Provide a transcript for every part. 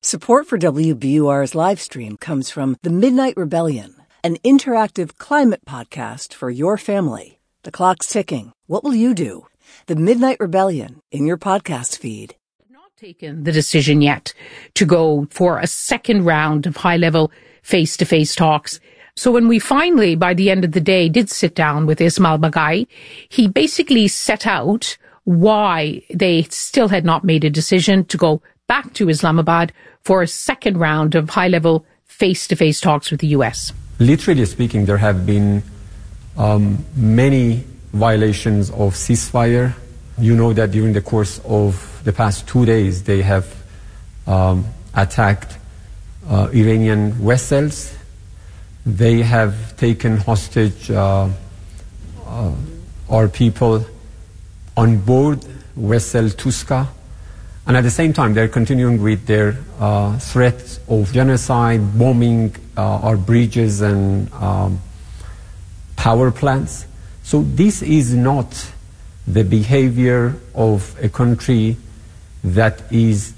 Support for WBUR's live stream comes from The Midnight Rebellion, an interactive climate podcast for your family. The clock's ticking. What will you do? The Midnight Rebellion in your podcast feed. Not taken the decision yet to go for a second round of high-level face-to-face talks. So when we finally, by the end of the day, did sit down with Ismail Baghai, he basically set out why they still had not made a decision to go back to Islamabad for a second round of high-level face-to-face talks with the US. Literally speaking, there have been many violations of ceasefire. You know that during the course of the past 2 days, they have attacked Iranian vessels. They have taken hostage our people on board vessel Tuska. And at the same time, they're continuing with their threats of genocide, bombing our bridges and power plants. So this is not the behavior of a country that is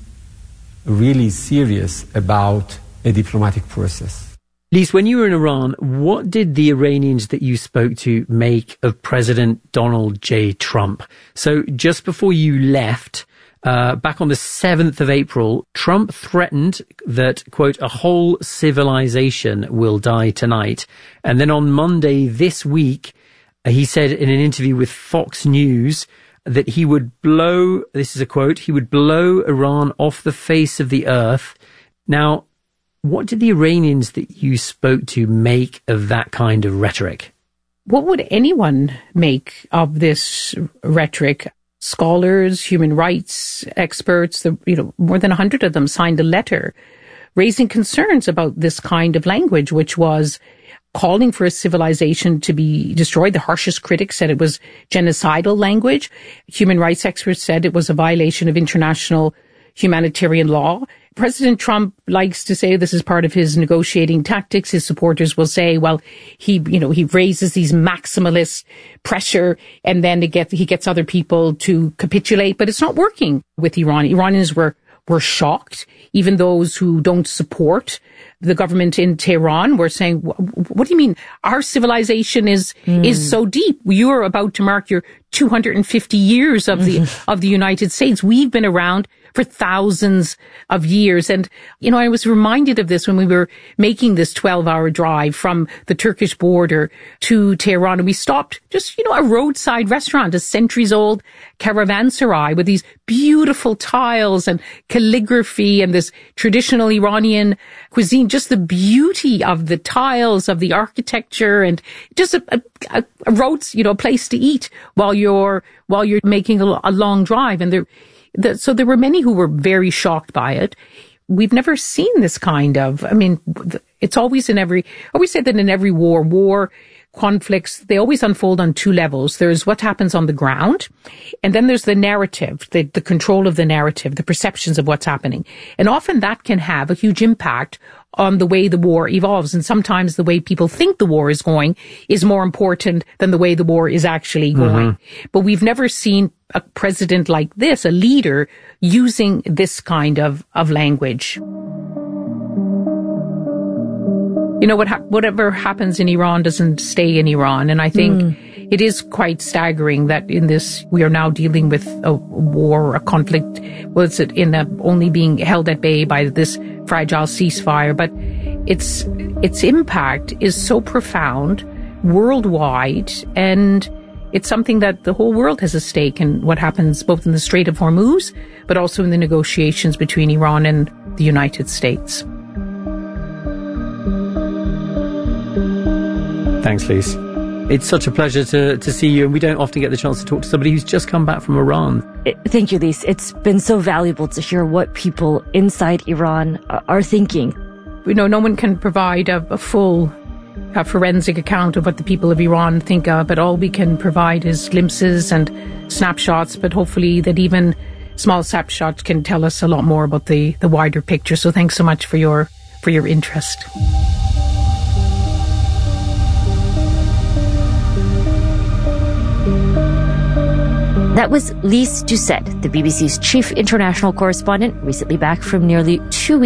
really serious about a diplomatic process. Lise, when you were in Iran, what did the Iranians that you spoke to make of President Donald J. Trump? So just before you left, back on the 7th of April, Trump threatened that, quote, a whole civilization will die tonight. And then on Monday this week, he said in an interview with Fox News that he would blow, this is a quote, he would blow Iran off the face of the earth. Now, what did the Iranians that you spoke to make of that kind of rhetoric? What would anyone make of this rhetoric? Scholars, human rights experts, more than 100 of them signed a letter raising concerns about this kind of language, which was calling for a civilization to be destroyed. The harshest critics said it was genocidal language. Human rights experts said it was a violation of international humanitarian law. President Trump likes to say this is part of his negotiating tactics. His supporters will say, well, he raises these maximalist pressure and then he gets other people to capitulate, but it's not working with Iran. Iranians were shocked. Even those who don't support the government in Tehran were saying, what do you mean? Our civilization is so deep. You are about to mark your 250 years of the United States. We've been around for thousands of years. And, I was reminded of this when we were making this 12-hour drive from the Turkish border to Tehran. And we stopped just, a roadside restaurant, a centuries-old caravanserai with these beautiful tiles and calligraphy and this traditional Iranian cuisine. Just the beauty of the tiles, of the architecture, and just a road, a place to eat while you're making a long drive. And so there were many who were very shocked by it. We've never seen this kind of, it's always I always say that in every war conflicts, they always unfold on two levels. There's what happens on the ground, and then there's the narrative, the control of the narrative, the perceptions of what's happening. And often that can have a huge impact on the way the war evolves. And sometimes the way people think the war is going is more important than the way the war is actually going. But we've never seen a president like this, a leader, using this kind of language. Whatever happens in Iran doesn't stay in Iran. And I think it is quite staggering that in this, we are now dealing with a war, a conflict, only being held at bay by this fragile ceasefire. But its impact is so profound worldwide, and it's something that the whole world has a stake in what happens both in the Strait of Hormuz, but also in the negotiations between Iran and the United States. Thanks, Lise. It's such a pleasure to see you, and we don't often get the chance to talk to somebody who's just come back from Iran. Thank you, Lise. It's been so valuable to hear what people inside Iran are thinking. No one can provide a full forensic account of what the people of Iran think of, but all we can provide is glimpses and snapshots, but hopefully that even small snapshots can tell us a lot more about the wider picture. So thanks so much for your interest. That was Lise Doucet, the BBC's chief international correspondent, recently back from nearly 2 weeks